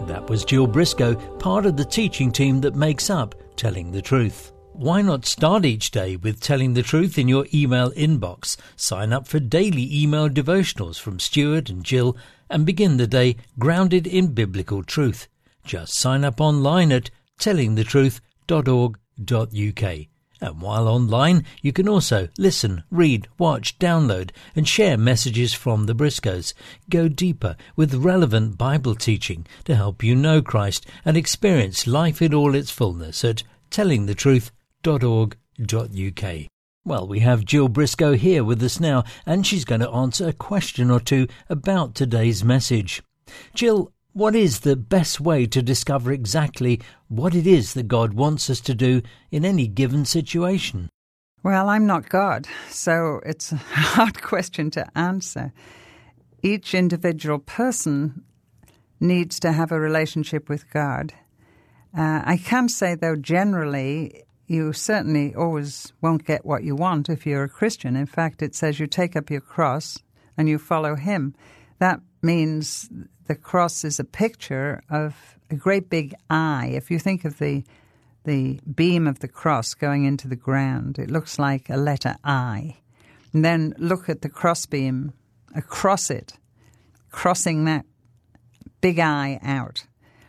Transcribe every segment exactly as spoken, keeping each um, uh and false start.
That was Jill Briscoe, part of the teaching team that makes up Telling the Truth. Why not start each day with Telling the Truth in your email inbox? Sign up for daily email devotionals from Stuart and Jill and begin the day grounded in biblical truth. Just sign up online at telling the truth dot org dot U K. And while online, you can also listen, read, watch, download and share messages from the Briscoes. Go deeper with relevant Bible teaching to help you know Christ and experience life in all its fullness at telling the truth dot org dot U K. Well, we have Jill Briscoe here with us now, and she's going to answer a question or two about today's message. Jill, what is the best way to discover exactly what it is that God wants us to do in any given situation? Well, I'm not God, so it's a hard question to answer. Each individual person needs to have a relationship with God. Uh, I can say, though, generally, you certainly always won't get what you want if you're a Christian. In fact, it says you take up your cross and you follow him. That means the cross is a picture of a great big eye. If you think of the the beam of the cross going into the ground, it looks like a letter I. And then look at the crossbeam across it, crossing that big eye out.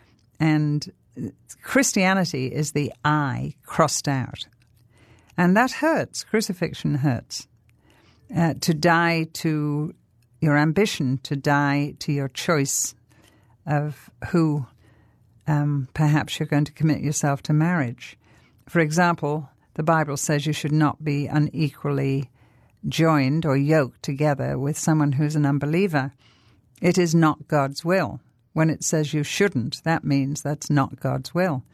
And Christianity is the I crossed out. And that hurts. Crucifixion hurts. Uh, to die to your ambition, to die to your choice of who um, perhaps you're going to commit yourself to marriage. For example, the Bible says you should not be unequally joined or yoked together with someone who's an unbeliever. It is not God's will. When it says you shouldn't, that means that's not God's will.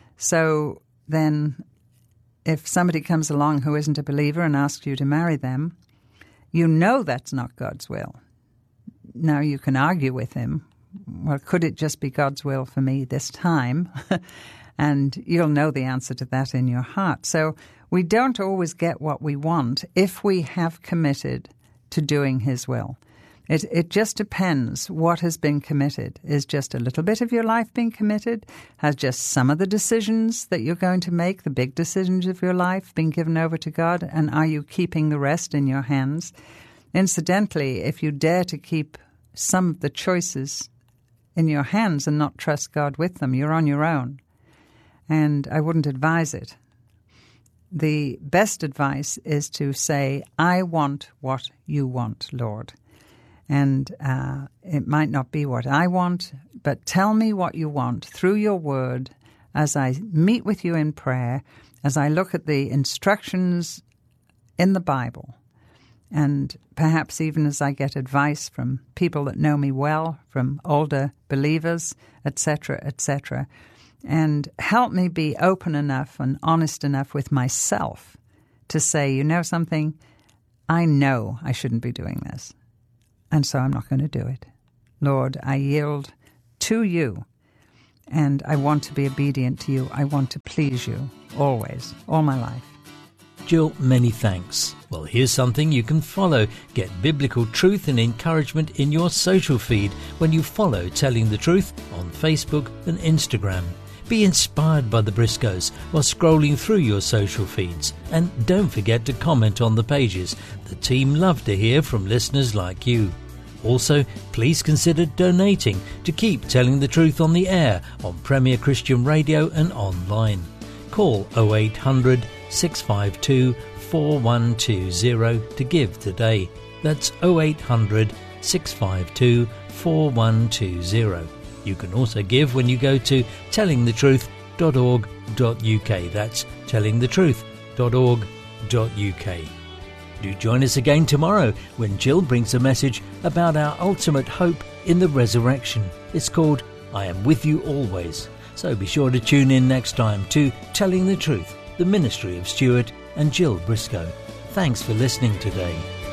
So then if somebody comes along who isn't a believer and asks you to marry them, you know that's not God's will. Now you can argue with him, well, could it just be God's will for me this time? And you'll know the answer to that in your heart. So we don't always get what we want if we have committed to doing his will. It it just depends what has been committed. Is just a little bit of your life being committed? Has just some of the decisions that you're going to make, the big decisions of your life, been given over to God? And are you keeping the rest in your hands? Incidentally, if you dare to keep some of the choices in your hands and not trust God with them, you're on your own. And I wouldn't advise it. The best advice is to say, I want what you want, Lord. And uh, it might not be what I want, but tell me what you want through your word as I meet with you in prayer, as I look at the instructions in the Bible, and perhaps even as I get advice from people that know me well, from older believers, et cetera, et cetera, and help me be open enough and honest enough with myself to say, you know something, I know I shouldn't be doing this. And so I'm not going to do it. Lord, I yield to you, and I want to be obedient to you. I want to please you always, all my life. Jill, many thanks. Well, here's something you can follow. Get biblical truth and encouragement in your social feed when you follow Telling the Truth on Facebook and Instagram. Be inspired by the Briscoes while scrolling through your social feeds. And don't forget to comment on the pages. The team love to hear from listeners like you. Also, please consider donating to keep Telling the Truth on the air on Premier Christian Radio and online. Call oh eight hundred, six five two, four one two zero to give today. That's oh eight hundred, six five two, four one two zero. You can also give when you go to telling the truth dot org dot U K. That's telling the truth dot org dot U K. Do join us again tomorrow when Jill brings a message about our ultimate hope in the resurrection. It's called I Am With You Always. So be sure to tune in next time to Telling the Truth, the ministry of Stuart and Jill Briscoe. Thanks for listening today.